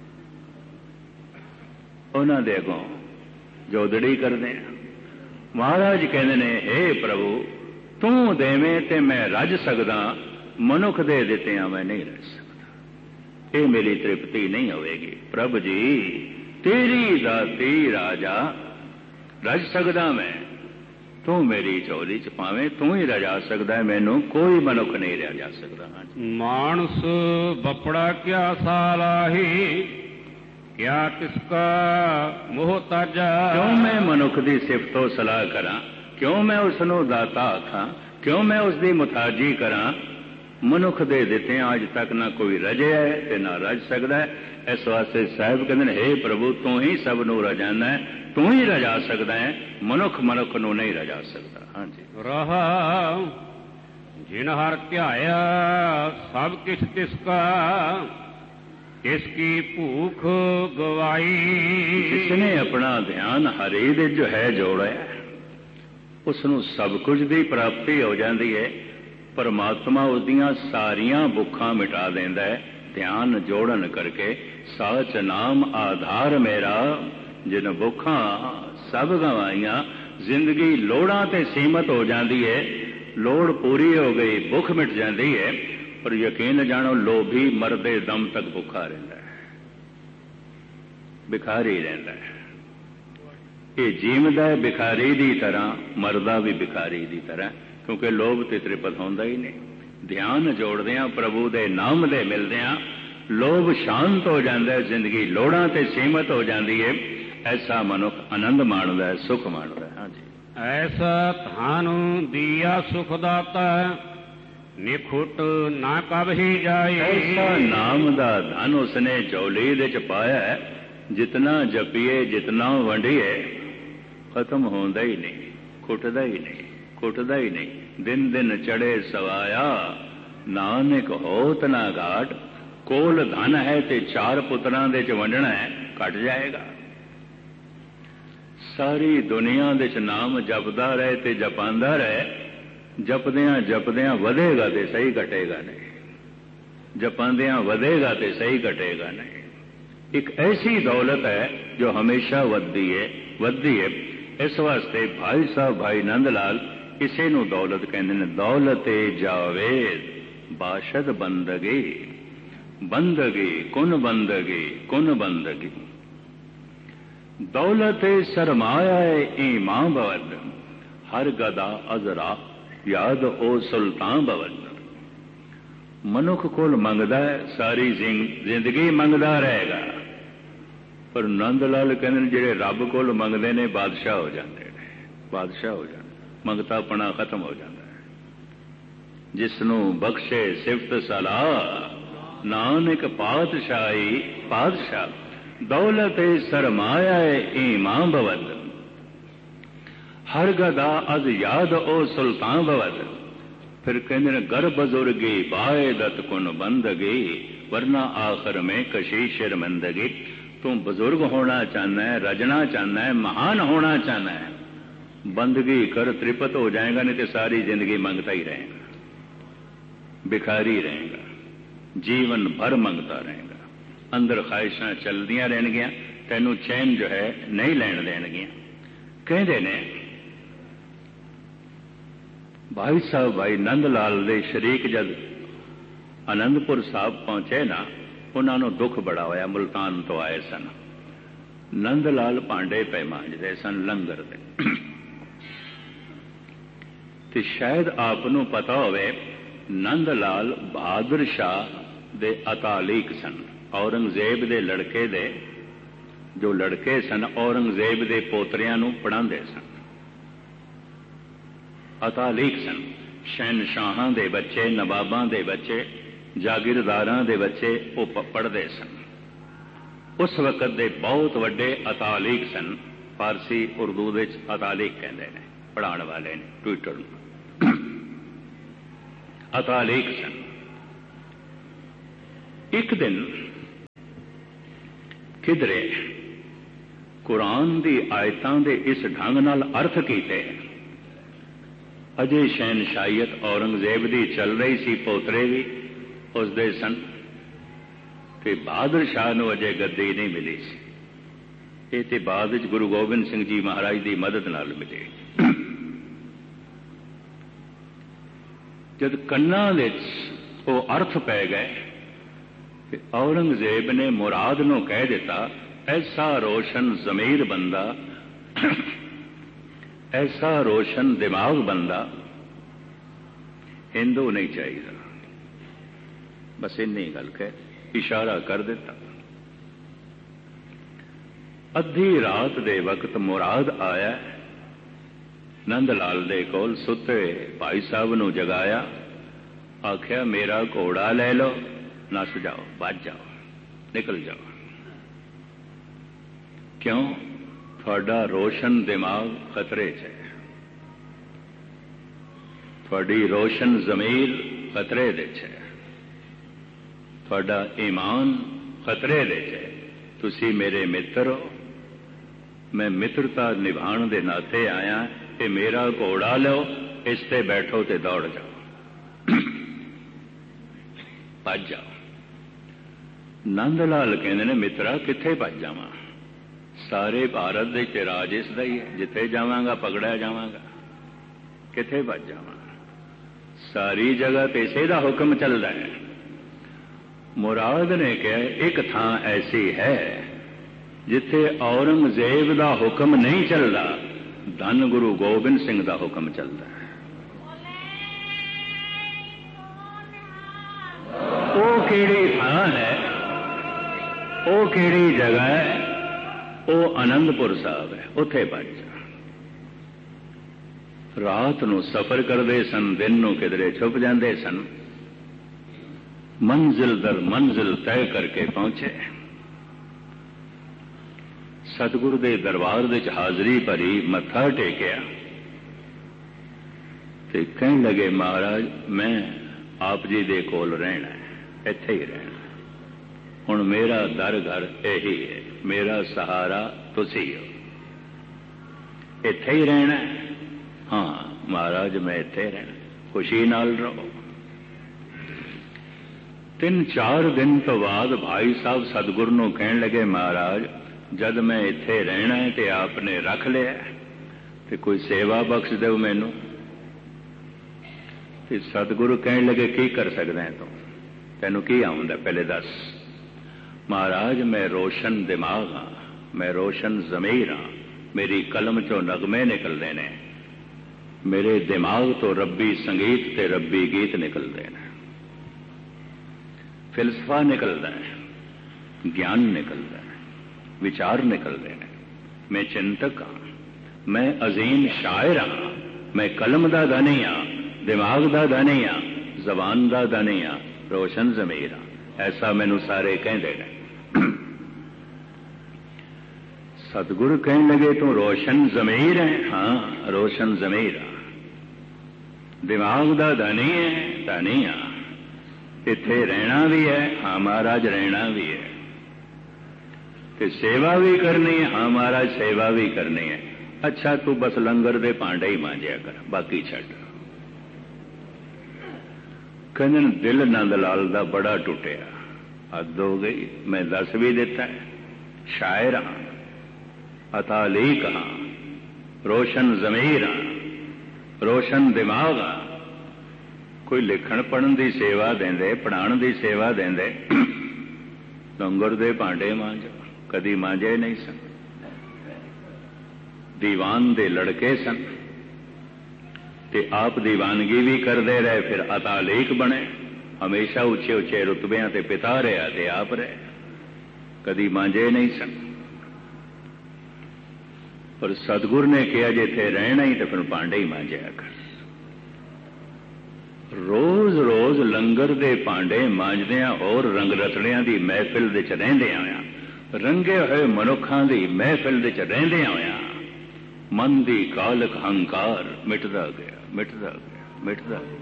Speaker 1: ਉਹਨਾਂ ਦੇ ਅੱਗੋਂ ਜੋਦੜੀ ਕਰਦੇ ਆ। ਮਹਾਰਾਜ ਕਹਿੰਦੇ ਨੇ, ਹੇ ਪ੍ਰਭੂ, ਤੂੰ ਦੇਵੇਂ ਤੇ ਮੈਂ ਰੱਜ ਸਕਦਾ, ਮਨੁੱਖ ਦੇ ਦਿੱਤਿਆਂ ਮੈਂ ਨਹੀਂ ਰੱਜ ਸਕਦਾ। ਇਹ ਮੇਰੀ ਤ੍ਰਿਪਤੀ ਨਹੀਂ ਹੋਵੇਗੀ। ਪ੍ਰਭ ਜੀ, ਤੇਰੀ ਦਾਤੀ ਰਾਜਾ ਰੱਜ ਸਕਦਾ ਮੈਂ, ਤੂੰ ਮੇਰੀ ਝੋਲੀ ਚ ਪਾਵੇਂ, ਤੂੰ ਹੀ ਰਜਾ ਸਕਦਾ, ਮੈਨੂੰ ਕੋਈ ਮਨੁੱਖ ਨਹੀਂ ਰਜਾ ਸਕਦਾ।
Speaker 2: ਮਾਨਸ ਬਪੜਾ ਕਿਆ ਸਾਲਾਹੀ, ਕਿਆ ਤਿਸਕਾ ਮੋਹ ਤਾਜਾ।
Speaker 1: ਕਿਉਂ ਮੈਂ ਮਨੁੱਖ ਦੀ ਸਿਫਤੋ ਸਲਾਹ ਕਰਾਂ, ਕਿਉਂ ਮੈਂ ਉਸ ਨੂੰ ਦਾਤਾ ਆਖਾਂ, ਕਿਉਂ ਮੈਂ ਉਸ ਦੀ ਮੁਤਾਜੀ ਕਰਾਂ। ਮਨੁੱਖ ਦੇ ਦਿੱਤਿਆਂ ਅੱਜ ਤੱਕ ਨਾ ਕੋਈ ਰਜਿਆ ਤੇ ਨਾ ਰਜ ਸਕਦਾ। ਇਸ ਵਾਸਤੇ ਸਾਹਿਬ ਕਹਿੰਦੇ ਨੇ, ਹੇ ਪ੍ਰਭੂ, ਤੂੰ ਹੀ ਸਭ ਨੂੰ ਰਜਾਨਾ, ਤੂੰ ਹੀ ਰਜਾ ਸਕਦਾ ਹੈ, ਮਨੁੱਖ ਮਨੁੱਖ ਨੂੰ ਨਹੀਂ ਰਜਾ ਸਕਦਾ। ਹਾਂਜੀ।
Speaker 2: ਰਹਾ ਜਿਨ ਹਰ ਧਿਆਇਆ ਸਭ ਕਿਛ ਤਿਸਕਾ, ਕਿਸ ਕੀ ਭੂਖ ਗਵਾਈ।
Speaker 1: ਜਿਸਨੇ ਆਪਣਾ ਧਿਆਨ ਹਰੀ ਦੇ ਜੋ ਹੈ ਜੋੜਿਆ, ਉਸ ਨੂੰ ਸਭ ਕੁਝ ਦੀ ਪ੍ਰਾਪਤੀ ਹੋ ਜਾਂਦੀ ਹੈ। ਪਰਮਾਤਮਾ ਉਹਦੀਆਂ ਸਾਰੀਆਂ ਭੁੱਖਾਂ ਮਿਟਾ ਦਿੰਦਾ ਹੈ ਧਿਆਨ ਜੋੜਨ ਕਰਕੇ। ਸਾਚ ਨਾਮ ਆਧਾਰ ਮੇਰਾ, ਜਿਨ ਭੁੱਖਾਂ ਸਭ ਗਵਾਈਆਂ। ਜ਼ਿੰਦਗੀ ਲੋੜਾਂ ਤੇ ਸੀਮਤ ਹੋ ਜਾਂਦੀ ਹੈ, ਲੋੜ ਪੂਰੀ ਹੋ ਗਈ, ਭੁੱਖ ਮਿਟ ਜਾਂਦੀ ਹੈ। ਪਰ ਯਕੀਨ ਜਾਣੋ, ਲੋਭੀ ਮਰਦੇ ਦਮ ਤੱਕ ਭੁੱਖਾ ਰਹਿੰਦਾ ਹੈ, ਭਿਖਾਰੀ ਰਹਿੰਦਾ ਹੈ। ਇਹ ਜੀਵਦਾ ਹੈ ਭਿਖਾਰੀ ਦੀ ਤਰ੍ਹਾਂ, ਮਰਦਾ ਵੀ ਭਿਖਾਰੀ ਦੀ ਤਰ੍ਹਾਂ, ਕਿਉਂਕਿ ਲੋਭ ਤੇ ਤ੍ਰਿਪਤ ਹੁੰਦਾ ਹੀ ਨਹੀਂ। ਧਿਆਨ ਜੋੜਦਿਆਂ, ਪ੍ਰਭੂ ਦੇ ਨਾਮ ਦੇ ਮਿਲਦਿਆਂ ਲੋਭ ਸ਼ਾਂਤ ਹੋ ਜਾਂਦਾ ਹੈ, ਜ਼ਿੰਦਗੀ ਲੋੜਾਂ ਤੇ ਸੀਮਤ ਹੋ ਜਾਂਦੀ ਹੈ। ਐਸਾ ਮਨੁੱਖ ਆਨੰਦ ਮਾਣਦਾ ਹੈ, ਸੁਖ ਮਾਣਦਾ ਹੈ। ਹਾਂਜੀ।
Speaker 2: ਐਸਾ ਤੁਹਾਨੂੰ ਦੀਆ ਸੁਖ ਦਾਤਾ, ਨਿਖੁੱਟ ਨਾ ਕਬ ਹੀ ਜਾਏ।
Speaker 1: ਐਸਾ ਨਾਮ ਦਾ ਧਨ ਉਸਨੇ ਝੋਲੀ ਦੇ ਚ ਪਾਇਆ ਹੈ, ਜਿਤਨਾ ਜਪੀਏ, ਜਿਤਨਾ ਵੰਡੀਏ, ਖਤਮ ਹੁੰਦਾ ਹੀ ਨਹੀਂ, ਖੁੱਟਦਾ ਹੀ ਨਹੀਂ, ਖੁੱਟਦਾ ਹੀ ਨਹੀਂ। ਦਿਨ ਦਿਨ ਚੜੇ ਸਵਾਇਆ, ਨਾਨਕ ਹੋਤ ਨਾ ਘਾਟ। ਕੋਲ ਧਨ ਹੈ ਤੇ 4 ਪੁੱਤਰਾਂ ਦੇ ਚ ਵੰਡਣਾ ਹੈ, ਘਟ ਜਾਏਗਾ। ਸਾਰੀ ਦੁਨੀਆ ਦੇ ਚ ਨਾਮ ਜਪਦਾ ਰਹੇ ਤੇ ਜਪਾਂਦਾ ਰਹੇ, ਜਪਦਿਆਂ ਜਪਦਿਆਂ ਵਧੇਗਾ ਤੇ ਸਹੀ ਘਟੇਗਾ ਨਹੀਂ, ਜਪਾਂਦਿਆਂ ਵਧੇਗਾ ਤੇ ਸਹੀ ਘਟੇਗਾ ਨਹੀਂ। ਇੱਕ ਐਸੀ ਦੌਲਤ ਹੈ ਜੋ ਹਮੇਸ਼ਾ ਵੱਧਦੀ ਹੈ, ਵੱਧਦੀ ਹੈ। ਇਸ ਵਾਸਤੇ ਭਾਈ ਸਾਹਿਬ ਭਾਈ ਨੰਦ ਲਾਲ ਇਸੇ ਨੂੰ ਦੌਲਤ ਕਹਿੰਦੇ ਨੇ। ਦੌਲਤੇ ਜਾਵੇਦ ਬਾਸ਼ਦ ਬੰਦਗੀ, ਬੰਦਗੀ ਕੁਨ ਬੰਦਗੀ, ਕੁਨ ਬੰਦਗੀ। ਦੌਲਤੇ ਸਰਮਾਇਆ ਈਮਾਂ ਬਵਦ, ਹਰ ਗਦਾ ਅਜ਼ਰਾ ਯਾਦ ਉਹ ਸੁਲਤਾਨ ਬਵਦ। ਮਨੁੱਖ ਕੋਲ ਮੰਗਦਾ ਹੈ, ਸਾਰੀ ਜ਼ਿੰਦਗੀ ਮੰਗਦਾ ਰਹੇਗਾ। ਪਰ ਨੰਦ ਲਾਲ ਕਹਿੰਦੇ ਨੇ, ਜਿਹੜੇ ਰੱਬ ਕੋਲ ਮੰਗਦੇ ਨੇ ਬਾਦਸ਼ਾਹ ਹੋ ਜਾਂਦੇ ਨੇ, ਬਾਦਸ਼ਾਹ ਹੋ ਜਾਂਦੇ, ਮੰਗਤਾਪਣਾ ਖਤਮ ਹੋ ਜਾਂਦਾ ਹੈ। ਜਿਸ ਨੂੰ ਬਖਸ਼ੇ ਸਿਫਤ ਸਲਾਹ, ਨਾਨਕ ਪਾਤਸ਼ਾਹੀ ਪਾਤਸ਼ਾਹ। ਦੌਲਤ ਸਰਮਾਇਆ ਈਮਾਂ ਬਵਦ, ਹਰ ਗਦਾ ਅਜ਼ ਯਾਦ ਉਹ ਸੁਲਤਾਨ ਬਵਦ। ਫਿਰ ਕਹਿੰਦੇ ਨੇ, ਗਰ ਬਜ਼ੁਰਗੀ ਬਾਇਦਤ ਕੁਨ ਬੰਦਗੀ, ਵਰਨਾ ਆਖਰ में कशी शर्मिंदगी। तू बुजुर्ग होना चाहना है, रजना चाहना है, महान होना चाहना है, बंदगी कर, त्रिपत हो जाएगा, नहीं तो सारी जिंदगी मंगता ही रहेगा, भिखारी रहेगा, जीवन भर मंगता रहेगा। अंदर ख्वाहिशां चलदियां रहणगियां, तैनू चैन जो है नहीं लैण देणगियां। कहते ने भाई साहब भाई नंद लाल दे शरीक जद आनंदपुर साहब पहुंचे ना, उन्होंने दुख बड़ा होया। मुल्तान तो आए सन, नंद लाल भांडे पे मांजते सन लंगर दे। ते शायद आपनू पता होवे, नंद लाल बहादुर शाह दे अतालीक सन, औरंगजेब दे लड़के दे जो लड़के सन, औरंगजेब दे पोतरियां नू पढ़ांदे सन, अतालीक सन। शहनशाहां दे बच्चे, नवाबां दे बच्चे, जागीरदारां दे बच्चे वो पढ़ते सन। उस वक्त दे बहुत वड्डे अतालीक सन। फारसी उर्दू दे अतालीक कहते हैं, पढ़ाने वाले ने, ट्विटर अतालीक सन। एक दिन किधरे कुरान की आयतां दे इस ढंग नाल अर्थ कीते। अजे शहनशाहीयत औरंगजेब की चल रही सी, पोतरे भी उसदे सन ते बहादुर शाह नूं अजे गद्दी नहीं मिली सी। ये ते बाद विच गुरु गोबिंद सिंह जी महाराज की मदद नाल मिले। जद कन्नां विच वो अर्थ पै गए कि औरंगजेब ने मुराद नूं कह दिता, ऐसा रोशन ज़मीर बंदा, ऐसा रोशन दिमाग बंदा हिंदू नहीं चाहिए। बस इन्नी गल कह इशारा कर दिता। अद्धी रात दे वक्त मुराद आया, नंद लाल दे कोल सुते भाई साहब नूं जगाया, आख्या मेरा घोड़ा ले लो, नस जाओ, भज जाओ, निकल जाओ। क्यों? थोड़ा रोशन दिमाग खतरे च है, थोड़ी रोशन ज़मीर खतरे दे च है, थोड़ा ईमान खतरे दे च है। तुसी मेरे मित्र हो, मैं मित्रता निभाण दे नाते आया। ये मेरा घोड़ा लो, इस ते बैठो ते दौड़ जाओ, भज जाओ। नंद लाल कहते ने, मित्रा किथे भज जावां? सारे भारत दे च राज इसदा ही है, जिथे जावांगा पकड़िया जावांगा, किथे भज जावां? सारी जगह ते इसे दा हुक्म चलदा है। मुराद ने कहा एक थां ऐसी है जिथे औरंगजेब दा हुक्म नहीं चलता, धन गुरु गोबिंद सिंह दा हुक्म चलता है। वो केड़ी थां है, वो केड़ी जगह है? वो आनंदपुर साहब है, उथे भज जा। रात नूं सफर करते सन, दिन नूं किधरे छुप जाते सन, मंजिल दर मंजिल तय करके पहुंचे। सतगुरु दे दरबार दे हाजरी भरी, मत्था टेकिया ते कहन लगे, महाराज मैं आप जी दे कोल रहना है, इत्थे ही रहना। हुण मेरा दर घर यही है, मेरा सहारा तुसी हो, इत्थे ही रहना है। हाँ महाराज मैं इत्थे रहना, खुशी नाल रहो। 3-4 दिन तो बाद भाई साहब सतगुरु नूं कहन लगे, महाराज जद मैं इत्थे रहना है तो आपने रख लिया तो कोई सेवा बख्श दो मैनू। तो सतगुरु कहन लगे, की कर सकदा है तू, तैनू की आउंदा पहले दस। महाराज मैं रोशन दिमाग हाँ, मैं रोशन ज़मीर हाँ, मेरी कलम चो नगमे निकलते हैं, मेरे दिमाग तो रब्बी संगीत ते रब्बी गीत निकलते हैं, फिलसफा निकलता है, ज्ञान निकलता है, विचार निकलते हैं। मैं चिंतक हाँ, मैं अजीम शायर हाँ, मैं कलम दा धनी हाँ, दिमाग दा धनी हाँ, जबान दा धनी हाँ, रोशन ज़मीर हाँ। ऐसा मैनू सारे कहते हैं। सतगुरु कहने लगे, तू रोशन ज़मीर है? हाँ रोशन ज़मीर हाँ, दिमाग दा धनी है, धनी हाँ, इत्थे रहना भी है। हाँ महाराज रहना भी है, ते सेवा भी करनी है। हाँ महाराज सेवा भी करनी है। अच्छा तू बस लंगर दे भांडे ही मांजिया कर, बाकी छड़। कहने दिल नंद लाल दा बड़ा टुटिया, हद हो गई। मैं दस भी दिता है, शायर हाँ, अतालीक हाँ, रोशन ज़मीर हाँ, रोशन दिमाग हाँ। कोई लिखण पढ़न की सेवा देंदे, पढ़ाण की सेवा देंदे, लंगर दे भांडे मांज, कदी मांजे नहीं सन। दीवान दे लड़के सन ते आप दीवानगी भी करते रहे, फिर अतालीक बने, हमेशा उच्चे उच्चे रुतबियां ते पिता रहा ते आप रहे, कदी मांजे नहीं सन। पर सतगुरु ने कहा जे थे रहना ही तो फिर भांडे ही मांजिया कर। रोज रोज लंगर दे भांडे मांजदियां और रंग रतड़ियां दी महफिल विच रहिंदियां होइयां, रंगे हुए मनुखां दी महफिल विच रहिंदियां होइयां मन दी कालक हंकार मिटदा गया, मिटदा गया, मिटदा गया।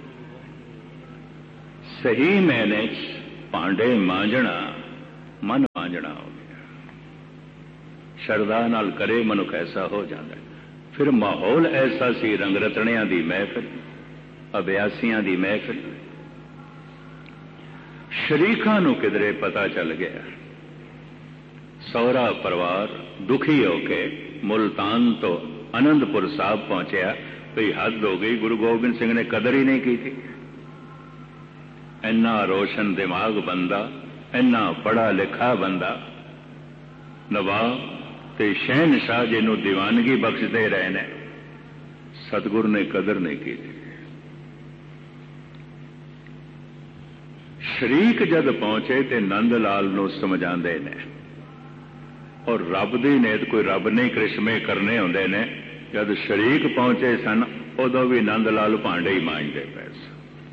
Speaker 1: सही मैने भांडे मांजना मन मांजना हो गया। ਸ਼ਰਧਾ ਨਾਲ ਕਰੇ ਮਨੁੱਖ ਐਸਾ ਹੋ ਜਾਂਦਾ। ਫਿਰ ਮਾਹੌਲ ਐਸਾ ਸੀ, ਰੰਗ ਰਤਣਿਆਂ ਦੀ ਮਹਿਫਿਲ, ਅਭਿਆਸੀਆਂ ਦੀ ਮਹਿਫਿਲ। ਸ਼ਰੀਕਾਂ ਨੂੰ ਕਿਧਰੇ ਪਤਾ ਚੱਲ ਗਿਆ, ਸਹੁਰਾ ਪਰਿਵਾਰ ਦੁਖੀ ਹੋ ਕੇ ਮੁਲਤਾਨ ਤੋਂ ਆਨੰਦਪੁਰ ਸਾਹਿਬ ਪਹੁੰਚਿਆ। ਭਈ ਹੱਦ ਹੋ ਗਈ, ਗੁਰੂ ਗੋਬਿੰਦ ਸਿੰਘ ਨੇ ਕਦਰ ਹੀ ਨਹੀਂ ਕੀਤੀ। ਇੰਨਾ ਰੋਸ਼ਨ ਦਿਮਾਗ ਬੰਦਾ, ਇੰਨਾ ਪੜ੍ਹਾ ਲਿਖਾ ਬੰਦਾ, ਨਵਾਬ ਤੇ ਸ਼ਹਿਨਸ਼ਾਹ ਜਿਹਨੂੰ ਦੀਵਾਨਗੀ ਬਖਸ਼ਦੇ ਰਹੇ ਨੇ, ਸਤਿਗੁਰ ਨੇ ਕਦਰ ਨਹੀਂ ਕੀਤੀ। ਸ਼ਰੀਕ ਜਦ ਪਹੁੰਚੇ ਤੇ ਨੰਦ ਲਾਲ ਨੂੰ ਸਮਝਾਉਂਦੇ ਨੇ, ਔਰ ਰੱਬ ਦੀ ਨੇਤ ਕੋਈ ਰੱਬ ਨੇ ਕ੍ਰਿਸ਼ਮੇ ਕਰਨੇ ਹੁੰਦੇ ਨੇ। ਜਦ ਸ਼ਰੀਕ ਪਹੁੰਚੇ ਸਨ ਉਦੋਂ ਵੀ ਨੰਦ ਲਾਲ ਭਾਂਡੇ ਹੀ ਮਾਂਜਦੇ ਪਏ ਸਨ।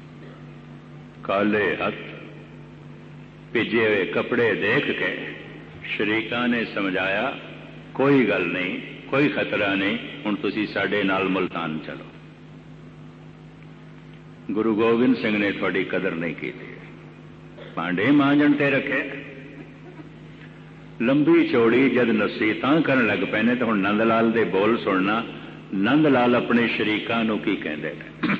Speaker 1: ਕਾਲੇ ਹੱਥ ਭਿੱਜੇ ਹੋਏ ਕੱਪੜੇ ਦੇਖ ਕੇ ਸ਼ਰੀਕਾਂ ਨੇ ਸਮਝਾਇਆ, ਕੋਈ ਗੱਲ ਨਹੀਂ, ਕੋਈ ਖਤਰਾ ਨਹੀਂ, ਹੁਣ ਤੁਸੀਂ ਸਾਡੇ ਨਾਲ ਮੁਲਤਾਨ ਚਲੋ। ਗੁਰੂ ਗੋਬਿੰਦ ਸਿੰਘ ਨੇ ਤੁਹਾਡੀ ਕਦਰ ਨਹੀਂ ਕੀਤੀ, ਭਾਂਡੇ ਮਾਂਜਣ ਤੇ ਰੱਖੇ। ਲੰਬੀ ਚੌੜੀ ਜਦ ਨਸੀਹਤਾਂ ਕਰਨ ਲੱਗ ਪਏ ਨੇ ਤਾਂ ਹੁਣ ਨੰਦ ਲਾਲ ਦੇ ਬੋਲ ਸੁਣਨਾ। ਨੰਦ ਲਾਲ ਆਪਣੇ ਸ਼ਰੀਕਾਂ ਨੂੰ ਕੀ ਕਹਿੰਦੇ ਨੇ?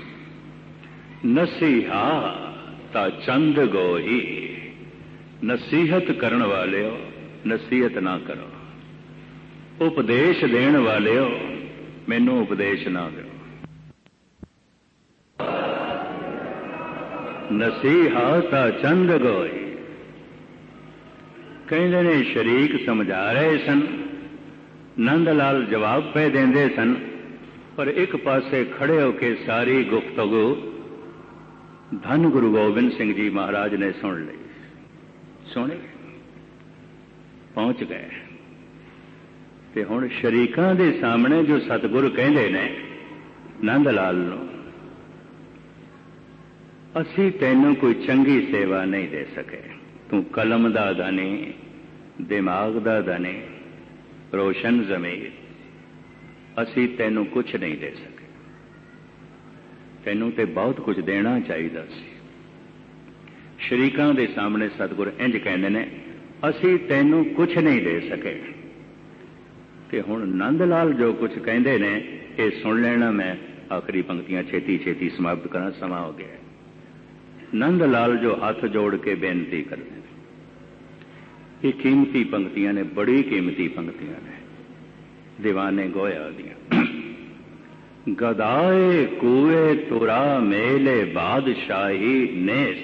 Speaker 1: ਨਸੀਹਾ ਤਾਂ ਚੰਦ ਗੋਹੀ, ਨਸੀਹਤ ਕਰਨ ਵਾਲਿਓ ਨਸੀਹਤ ਨਾ ਕਰੋ, ਉਪਦੇਸ਼ ਦੇਣ ਵਾਲਿਓ ਮੈਨੂੰ ਉਪਦੇਸ਼ ਨਾ ਦਿਓ। ਨਸੀਹਾ ਤਾਂ ਚੰਦ ਗੋਹੀ। ਕਹਿੰਦੇ ਨੇ ਸ਼ਰੀਕ ਸਮਝਾ ਰਹੇ ਸਨ, ਨੰਦ ਲਾਲ ਜਵਾਬ ਪੈ ਦਿੰਦੇ ਸਨ, ਪਰ ਇੱਕ ਪਾਸੇ ਖੜੇ ਹੋ ਕੇ ਸਾਰੀ ਗੁਫ਼ਤਗੂ ਧੰਨ ਗੁਰੂ ਗੋਬਿੰਦ ਸਿੰਘ ਜੀ ਮਹਾਰਾਜ ਨੇ ਸੁਣ ਲਈ। ਸੁਣੇ, ਪਹੁੰਚ ਗਏ। ਤੇ ਹੁਣ ਸ਼ਰੀਕਾਂ ਦੇ ਸਾਹਮਣੇ ਜੋ ਸਤਿਗੁਰ ਕਹਿੰਦੇ ਨੇ ਨੰਦ ਲਾਲ ਨੂੰ, ਅਸੀਂ ਤੈਨੂੰ ਕੋਈ ਚੰਗੀ ਸੇਵਾ ਨਹੀਂ ਦੇ ਸਕੇ, ਤੂੰ ਕਲਮ ਦਾ ਧਨੀ, ਦਿਮਾਗ ਦਾ ਧਨੀ, ਰੋਸ਼ਨ ਜ਼ਮੀਰ, ਅਸੀਂ ਤੈਨੂੰ ਕੁਝ ਨਹੀਂ ਦੇ ਸਕੇ। ਤੈਨੂੰ ਤੇ ਬਹੁਤ ਕੁਝ ਦੇਣਾ ਚਾਹੀਦਾ ਸੀ। ਸ਼ਰੀਕਾਂ ਦੇ ਸਾਹਮਣੇ ਸਤਿਗੁਰ ਇੰਜ ਕਹਿੰਦੇ ਨੇ, ਅਸੀਂ ਤੈਨੂੰ ਕੁਝ ਨਹੀਂ ਦੇ ਸਕੇ। ਤੇ ਹੁਣ ਨੰਦ ਲਾਲ ਜੋ ਕੁਝ ਕਹਿੰਦੇ ਨੇ ਇਹ ਸੁਣ ਲੈਣਾ। ਮੈਂ ਆਖਰੀ ਪੰਕਤੀਆਂ ਛੇਤੀ ਛੇਤੀ ਸਮਾਪਤ ਕਰਾਂ, ਸਮਾਂ ਹੋ ਗਿਆ। ਨੰਦ ਲਾਲ ਜੋ ਹੱਥ ਜੋੜ ਕੇ ਬੇਨਤੀ ਕਰਦੇ ਨੇ, ਇਹ ਕੀਮਤੀ ਪੰਕਤੀਆਂ ਨੇ, ਬੜੀ ਕੀਮਤੀ ਪੰਕਤੀਆਂ ਨੇ, ਦੀਵਾਨੇ ਗੋਇਆ ਦੀਆਂ। ਗਦਾਏ ਕੂਏ ਤੁਰਾ ਮੇਲੇ ਬਾਦਸ਼ਾਹੀ ਨੇਸ,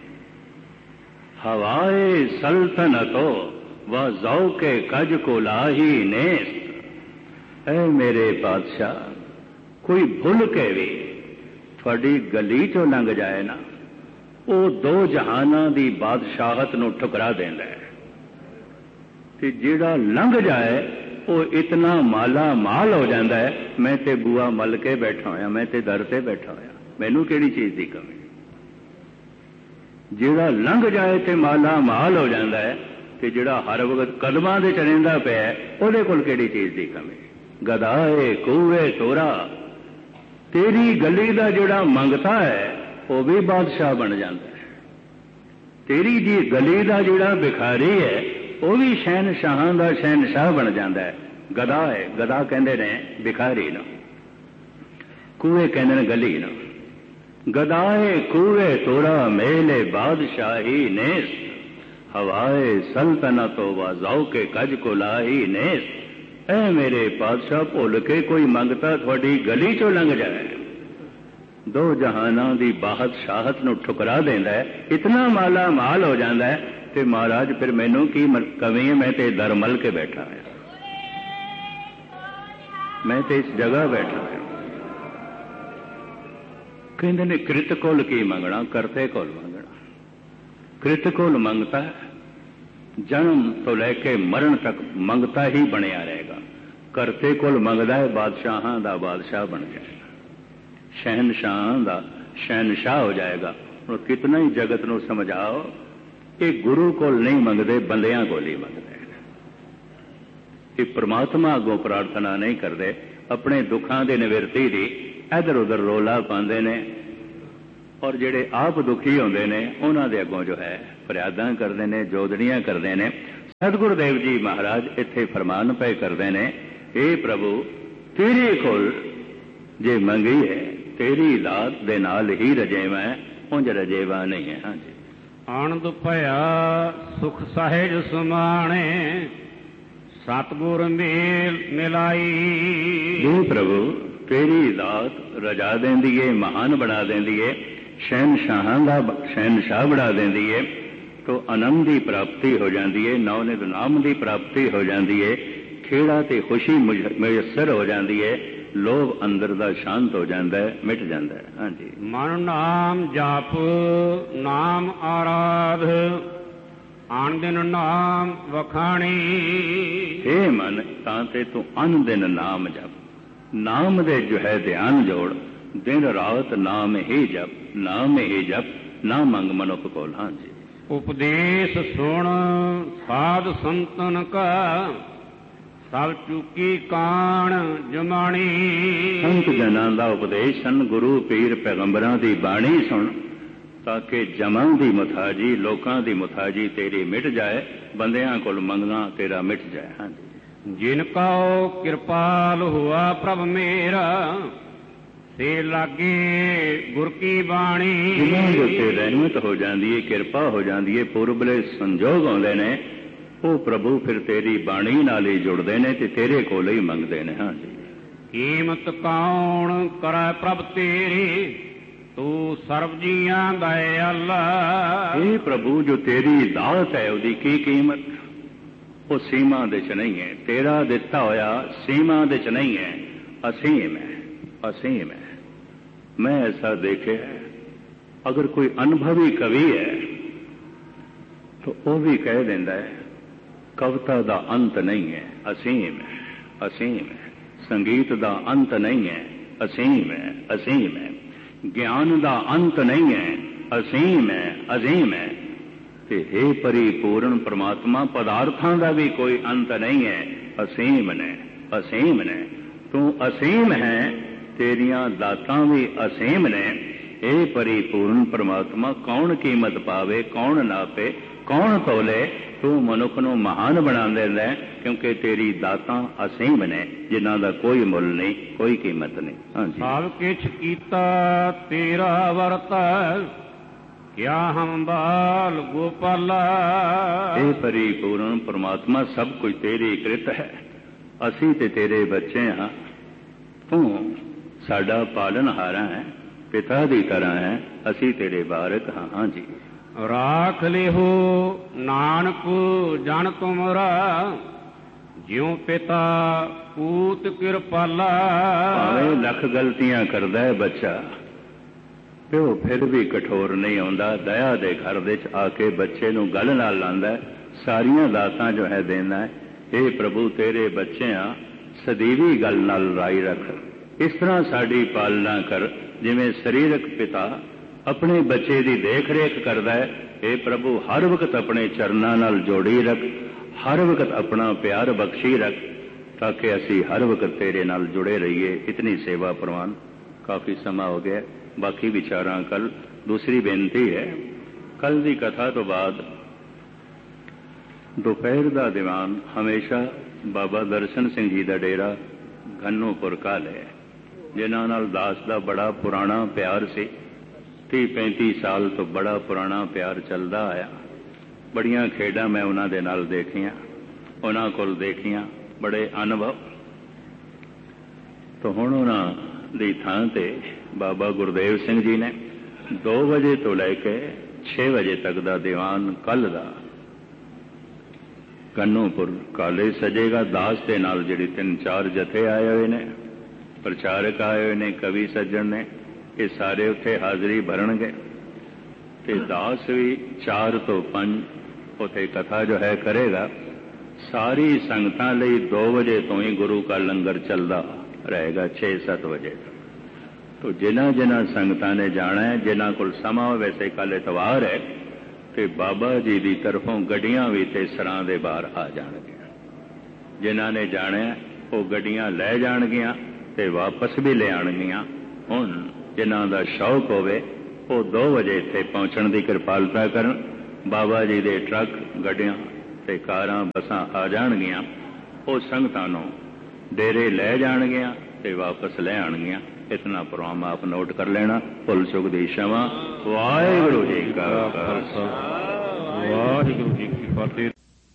Speaker 1: ਹਵਾਏ ਸਲਤਨਤੋ व ज़ौक़े कज को लाही नेस्त। ऐ मेरे बादशाह, कोई भुल के भी थोड़ी गली चो लंघ जाए ना, वो दो जहाना दी बादशाहत नूं ठुकरा देंदा है। ते जिहड़ा लंघ जाए वो इतना माला माल हो जाता है, मैं ते बुआ मल के बैठा होया, मैं ते दर ते बैठा होया, मैनू किहड़ी चीज़ की कमी। जिहड़ा लंघ जाए ते माला माल हो जाता है, ते जिहड़ा हर वक्त कदमां दे चरिंदा पिया उहदे कोल किहड़ी चीज़ की कमी। गदाए कूए तोरा, तेरी गली दा जिहड़ा मंगता है वो भी बादशाह बन जाता है। तेरी जी गली दा जिहड़ा भिखारी है वो भी शहनशाहां दा शहनशाह बन जाता है। गदा है, गदा कहंदे ने भिखारी नूं, कूए कहंदे ने गली नूं। गदाए कूए तोरा मेले बादशाही नेस, हवाए सल्तनतो व ज़ौक़े कज को लाही नेस। ऐ मेरे पातशाह, भुल के कोई मंगता थोड़ी गली चो लंघ जाए, दो जहाना दी बादशाहत नूं ठुकरा देंदा है, इतना माला माल हो जाता है। ते महाराज फिर मैनू की कमी है, मैं ते दर मल के बैठा है, मैं ते इस जगह बैठा है। कहते ने कृत कोल की मंगना, करते कोल मंगना। कृत कोल मंगता है, जन्म तो लैके मरण तक मंगता ही बनया रहेगा। करते कोल मंगदा है, बादशाहां दा बादशाह बन जाएगा, शहनशाहां दा शहनशाह हो जाएगा। और कितना ही जगत नूं समझाओ, ये गुरु कोल नहीं मंगदे, बंदियां कोल ही मंगदे। ये परमात्मा अगों प्रार्थना नहीं करते, अपने दुखां दे निवृत्ति दी इधर उधर रोला पाते ने, और जेड़े आप दुखी होंदे ने उन्हां दे अगों जो है फरियादां करदे ने, जोदड़ियां करदे ने। ਸਤਿਗੁਰਦੇਵ ਜੀ ਮਹਾਰਾਜ ਇੱਥੇ ਫਰਮਾਨ ਪਏ ਕਰਦੇ ਨੇ, ਇਹ ਪ੍ਰਭੂ ਤੇਰੇ ਕੋਲ ਜੇ ਮੰਗੀ ਹੈ ਤੇਰੀ ਦਾਤ ਦੇ ਨਾਲ ਹੀ ਰਜੇਵਾਂ, ਉਂਝ ਰਜੇਵਾ ਨਹੀਂ ਹੈ। ਹਾਂਜੀ।
Speaker 2: ਆਨੰਦ ਭਇਆ ਸੁਖ ਸਹਿਜ ਸਮਾਣੇ, ਸਤਿਗੁਰ ਮੇਲ ਮਿਲਾਈ।
Speaker 1: ਇਹ ਪ੍ਰਭੂ ਤੇਰੀ ਦਾਤ ਰਜਾ ਦਿੰਦੀ ਏ, ਮਹਾਨ ਬਣਾ ਦਿੰਦੀ ਏ, ਸ਼ਹਿਨਸ਼ਾਹਾਂ ਦਾ ਸ਼ਹਿਨਸ਼ਾਹ ਬਣਾ ਦਿੰਦੀ ਏ, ਤੋ ਆਨੰਦ ਦੀ ਪ੍ਰਾਪਤੀ ਹੋ ਜਾਂਦੀ ਏ, ਨੌ-ਨਿਤ ਨਾਮ ਦੀ ਪ੍ਰਾਪਤੀ ਹੋ ਜਾਂਦੀ ਏ, ਖੇੜਾ ਤੇ ਖੁਸ਼ੀ ਮੁਯੱਸਰ ਹੋ ਜਾਂਦੀ ਏ, ਲੋਭ ਅੰਦਰ ਦਾ ਸ਼ਾਂਤ ਹੋ ਜਾਂਦਾ ਹੈ, ਮਿਟ ਜਾਂਦਾ ਹੈ। ਹਾਂਜੀ।
Speaker 2: ਮਨ ਨਾਮ ਜਪ ਨਾਮ ਆਰਾਧ, ਆਨ ਦਿਨ ਨਾਮ ਵਖਾਣੀ।
Speaker 1: ਹੇ ਮਨ, ਤਾਂ ਤੇ ਤੂੰ ਅਨ ਦਿਨ ਨਾਮ ਜਪ, ਨਾਮ ਦੇ ਜੋ ਹੈ ਧਿਆਨ ਜੋੜ, ਦਿਨ ਰਾਤ ਨਾਮ ਹੀ ਜਪ, ਨਾਮ ਹੀ ਜਪ, ਨਾ ਮੰਗ ਮਨੁੱਖ ਕੋਲ। ਹਾਂਜੀ।
Speaker 2: ਉਪਦੇਸ਼ ਸੁਣ ਸਾਧ ਸੰਤਨ ਕਾ, ਸਭ ਚੁੱਕੀ ਕਾਣ ਜਮਾਣੀ।
Speaker 1: ਸੰਤ ਜਨਾਂ ਦਾ ਉਪਦੇਸ਼ਨ, ਗੁਰੂ ਪੀਰ ਪੈਗੰਬਰਾਂ ਦੀ ਬਾਣੀ ਸੁਣ, ਤਾਂ ਕਿ ਜਮਾਂ ਦੀ ਮੁਥਾਜੀ, ਲੋਕਾਂ ਦੀ ਮੁਥਾਜੀ ਤੇਰੀ ਮਿਟ ਜਾਏ, ਬੰਦਿਆਂ ਕੋਲ ਮੰਗਣਾ ਤੇਰਾ ਮਿਟ ਜਾਏ। ਹਾਂਜੀ।
Speaker 2: ਜਿਨ ਕਉ ਕਿਰਪਾਲ ਹੁਆ ਪ੍ਰਭ ਮੇਰਾ, ਤੇ ਲਾਗੇ ਗੁਰ ਕੀ ਬਾਣੀ।
Speaker 1: ਜਿਨ੍ਹਾਂ ਦੇ ਉੱਤੇ ਰਹਿਮਤ ਹੋ ਜਾਂਦੀ ਹੈ, ਕਿਰਪਾ ਹੋ ਜਾਂਦੀ ਹੈ, ਪੁਰਬਲੇ ਸੰਜੋਗ ਆਉਂਦੇ ਨੇ, ਉਹ ਪ੍ਰਭੂ ਫਿਰ ਤੇਰੀ ਬਾਣੀ ਨਾਲ ਹੀ ਜੁੜਦੇ ਨੇ ਤੇ ਤੇਰੇ ਕੋਲ ਹੀ ਮੰਗਦੇ ਨੇ। ਹਾਂਜੀ।
Speaker 2: ਕੀਮਤ ਕੌਣ ਕਰੈ ਪ੍ਰਭ ਤੇਰੀ, ਤੂੰ ਸਰਬ ਜੀਆਂ ਦਇਆਲਾ।
Speaker 1: ਇਹ ਪ੍ਰਭੂ ਜੋ ਤੇਰੀ ਦਾਤ ਹੈ, ਉਹਦੀ ਕੀ ਕੀਮਤ? ਉਹ ਸੀਮਾ ਦੇ ਚ ਨਹੀਂ ਹੈ, ਤੇਰਾ ਦਿੱਤਾ ਹੋਇਆ ਸੀਮਾ ਦੇ ਚ ਨਹੀਂ ਹੈ, ਅਸੀਮ ਹੈ, ਅਸੀਮ ਹੈ। ਮੈਂ ਐਸਾ ਦੇਖਿਆ, ਅਗਰ ਕੋਈ ਅਨੁਭਵੀ ਕਵੀ ਹੈ ਤਾਂ ਉਹ ਵੀ ਕਹਿ ਦਿੰਦਾ ਹੈ ਕਵਿਤਾ ਦਾ ਅੰਤ ਨਹੀਂ ਹੈ, ਅਸੀਮ ਹੈ, ਅਸੀਮ ਹੈ। ਸੰਗੀਤ ਦਾ ਅੰਤ ਨਹੀਂ ਹੈ, ਅਸੀਮ ਹੈ, ਅਸੀਮ ਹੈ। ਗਿਆਨ ਦਾ ਅੰਤ ਨਹੀਂ ਹੈ, ਅਸੀਮ ਹੈ, ਅਜ਼ੀਮ ਹੈ। ਤੇ ਹੇ ਪਰਿਪੂਰਨ ਪ੍ਰਮਾਤਮਾ, ਪਦਾਰਥਾਂ ਦਾ ਵੀ ਕੋਈ ਅੰਤ ਨਹੀਂ ਹੈ, ਅਸੀਮ ਨੇ, ਅਸੀਮ ਨੇ। ਤੂੰ ਅਸੀਮ ਹੈ, ਤੇਰੀਆਂ ਦਾਤਾਂ ਵੀ ਅਸੀਮ ਨੇ। ਇਹ ਪਰਿਪੂਰਨ ਪ੍ਰਮਾਤਮਾ, ਕੌਣ ਕੀਮਤ ਪਾਵੇ, ਕੌਣ ਨਾਪੇ, ਕੌਣ ਤੋਲੇ? ਤੂੰ ਮਨੁੱਖ ਨੂੰ ਮਹਾਨ ਬਣਾ ਦਿੰਦਾ, ਕਿਉਂਕਿ ਤੇਰੀ ਦਾਤਾਂ ਅਸੀਮ ਨੇ, ਜਿਨ੍ਹਾਂ ਦਾ ਕੋਈ ਮੁੱਲ ਨਹੀਂ, ਕੋਈ ਕੀਮਤ ਨਹੀਂ। ਹਾਂਜੀ।
Speaker 2: ਸਭ ਕਿਛ ਕੀਤਾ ਤੇਰਾ ਵਰਤੈ, ਕਿਆ ਹਮ ਬਾਲ ਗੋਪਾਲਾ।
Speaker 1: ਇਹ ਪਰਿਪੂਰਨ ਪ੍ਰਮਾਤਮਾ, ਸਭ ਕੁਝ ਤੇਰੀ ਕ੍ਰਿਤ ਹੈ, ਅਸੀਂ ਤੇ ਤੇਰੇ ਬੱਚੇ ਹਾਂ। ਤੂੰ ਸਾਡਾ ਪਾਲਣਹਾਰਾ ਹੈ, ਪਿਤਾ ਦੀ ਤਰ੍ਹਾਂ ਹੈ, ਅਸੀਂ ਤੇਰੇ ਬਾਰਕ ਹਾਂ। ਹਾਂਜੀ।
Speaker 2: ਰਾਖ ਲਿਹੋ ਨਾਨਕ ਜਨ ਤੁਮਰਾ, ਜਿਉ ਪਿਤਾ ਪੂਤ ਕਿਰਪਾਲਾ।
Speaker 1: ਭਾਵੇਂ ਲੱਖ ਗਲਤੀਆਂ ਕਰਦਾ ਹੈ ਬੱਚਾ, ਪਿਓ ਫਿਰ ਵੀ ਕਠੋਰ ਨਹੀਂ ਆਉਂਦਾ, ਦਇਆ ਦੇ ਘਰ ਵਿੱਚ ਆ ਕੇ ਬੱਚੇ ਨੂੰ ਗਲ ਨਾਲ ਲਾਉਂਦਾ, ਸਾਰੀਆਂ ਦਾਤਾਂ ਜੋ ਹੈ ਦੇਣਾ ਹੈ। ਇਹ ਪ੍ਰਭੂ ਤੇਰੇ ਬੱਚੇ ਆ, ਸਦੀਵੀ ਗੱਲ ਨਾਲ ਰਾਈ ਰੱਖ, ਇਸ ਤਰ੍ਹਾਂ ਸਾਡੀ ਪਾਲਣਾ ਕਰ ਜਿਵੇਂ ਸਰੀਰਕ ਪਿਤਾ ਆਪਣੇ ਬੱਚੇ ਦੀ ਦੇਖ ਰੇਖ ਕਰਦਾ ਹੈ। ਇਹ ਪ੍ਰਭੂ ਹਰ ਵਕਤ ਆਪਣੇ ਚਰਨਾਂ ਨਾਲ ਜੋੜੀ ਰੱਖ, ਹਰ ਵਕਤ ਆਪਣਾ ਪਿਆਰ ਬਖਸ਼ੀ ਰੱਖ, ਤਾਂ ਕਿ ਅਸੀਂ ਹਰ ਵਕਤ ਤੇਰੇ ਨਾਲ ਜੁੜੇ ਰਹੀਏ। ਇਤਨੀ ਸੇਵਾ ਪ੍ਰਵਾਨ। ਕਾਫੀ ਸਮਾਂ ਹੋ ਗਿਆ, ਬਾਕੀ ਵਿਚਾਰਾਂ ਕੱਲ। ਦੂਸਰੀ ਬੇਨਤੀ ਹੈ, ਕੱਲ ਦੀ ਕਥਾ ਤੋਂ ਬਾਅਦ ਦੁਪਹਿਰ ਦਾ ਦੀਵਾਨ ਹਮੇਸ਼ਾ ਬਾਬਾ ਦਰਸ਼ਨ ਸਿੰਘ ਜੀ ਦਾ ਡੇਰਾ ਘਨੋਪੁਰ ਕਾਲੇ, ਜਿਨ੍ਹਾਂ ਨਾਲ ਦਾਸ ਦਾ ਬੜਾ ਪੁਰਾਣਾ ਪਿਆਰ ਸੀ, 30-35 ਸਾਲ ਤੋਂ ਬੜਾ ਪੁਰਾਣਾ ਪਿਆਰ ਚੱਲਦਾ ਆਇਆ। ਬੜੀਆਂ ਖੇਡਾਂ ਮੈਂ ਉਹਨਾਂ ਦੇ ਨਾਲ ਦੇਖੀਆਂ, ਉਹਨਾਂ ਕੋਲ ਦੇਖੀਆਂ, ਬੜੇ ਅਨੁਭਵ। ਤਾਂ ਹੁਣ ਉਹਨਾਂ ਦੀ ਥਾਂ ਤੇ ਬਾਬਾ ਗੁਰਦੇਵ ਸਿੰਘ ਜੀ ਨੇ 2 ਵਜੇ ਤੋਂ ਲੈ ਕੇ 6 ਵਜੇ ਤੱਕ ਦਾ ਦੀਵਾਨ ਕੱਲ ਦਾ ਘਨੋਪੁਰ ਕਾਲੇ ਸਜੇਗਾ। ਦਾਸ ਦੇ ਨਾਲ ਜਿਹੜੀ 3-4 ਜਥੇ ਆਏ ਹੋਏ ਨੇ, ਪ੍ਰਚਾਰਕ ਆਏ ਹੋਏ ਨੇ, ਕਵੀ ਸੱਜਣ ਨੇ, ਇਹ ਸਾਰੇ ਉੱਥੇ ਹਾਜ਼ਰੀ ਭਰਨਗੇ। ਤੇ ਦਾਸ ਵੀ 4 ਤੋਂ 5 ਉੱਥੇ ਕਥਾ ਜੋ ਹੈ ਕਰੇਗਾ। ਸਾਰੀ ਸੰਗਤਾਂ ਲਈ 2 ਵਜੇ ਤੋਂ ਹੀ ਗੁਰੂ ਕਾ ਲੰਗਰ ਚੱਲਦਾ ਰਹੇਗਾ 6-7 ਵਜੇ ਤੱਕ। ਤੋ ਜਿਨ੍ਹਾਂ ਸੰਗਤਾਂ ਨੇ ਜਾਣਾ ਹੈ, ਜਿਨ੍ਹਾਂ ਕੋਲ ਸਮਾਂ ਹੋ, ਵੈਸੇ ਕੱਲ ਇਤਵਾਰ ਹੈ, ਤੇ ਬਾਬਾ ਜੀ ਦੀ ਤਰਫੋਂ ਗੱਡੀਆਂ ਵੀ ਤੇ ਸਰਾਂ ਦੇ ਬਾਹਰ ਆ ਜਾਣਗੀਆਂ। ਜਿਨ੍ਹਾਂ ਨੇ ਜਾਣਾ ਉਹ ਗੱਡੀਆਂ ਲੈ ਜਾਣਗੀਆਂ ਤੇ ਵਾਪਸ ਵੀ ਲੈ ਆਣਗੀਆਂ। ਹੁਣ ਜਿਨ੍ਹਾਂ ਦਾ ਸ਼ੌਕ ਹੋਵੇ ਉਹ 2 ਵਜੇ ਇੱਥੇ ਪਹੁੰਚਣ ਦੀ ਕਿਰਪਾਲਤਾ ਕਰਨ। ਬਾਬਾ ਜੀ ਦੇ ਟਰੱਕ, ਗੱਡੀਆਂ ਤੇ ਕਾਰਾਂ ਬੱਸਾਂ ਆ ਜਾਣਗੀਆਂ, ਉਹ ਸੰਗਤਾਂ ਨੂੰ ਡੇਰੇ ਲੈ ਜਾਣਗੀਆਂ ਤੇ ਵਾਪਸ ਲੈ ਆਣਗੀਆਂ। ਇਤਨਾ ਪ੍ਰੋਗਰਾਮ ਆਪ ਨੋਟ ਕਰ ਲੈਣਾ। ਭੁੱਲ ਚੁੱਕ ਦੀ क्षमा। ਵਾਹਿਗੁਰੂ ਜੀ ਕਾ ਖਾਲਸਾ,
Speaker 2: ਵਾਹਿਗੁਰੂ ਜੀ ਕੀ ਫਤਿਹ।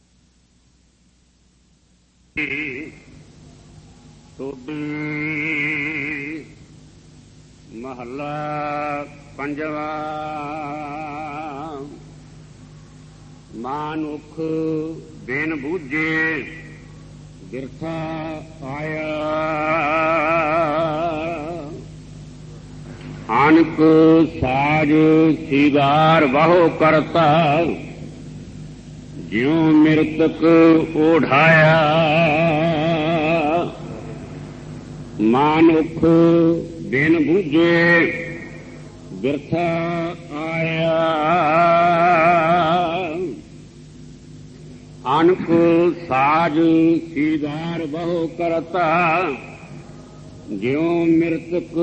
Speaker 2: ਮਹੱਲਾ ਪੰਜਵਾ। ਮਾਨੁਖ ਬਿਨ ਬੂਝੇ ਬਿਰਥਾ ਆਇਆ, ਅਨਕ ਸਾਜ ਸਿਗਾਰ ਬਹੁ ਕਰਤਾ, ਜਿਉ ਮਿਰਤਕ ਓਢਾਇਆ। ਮਾਨੁਖ ਬਿਨ ਬੂਝੇ ਬਿਰਥਾ ਆਇਆ, ਅਨਕ ਸਾਜ ਸਿਗਾਰ ਬਹੁ ਕਰਤਾ, ਜਿਉ ਮਿਰਤਕ